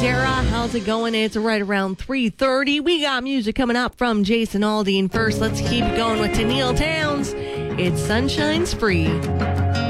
Dara. How's it going? It's right around 3:30. We got music coming up from Jason Aldean. First, let's keep going with Tennille Townes. It's Sunshine's Free.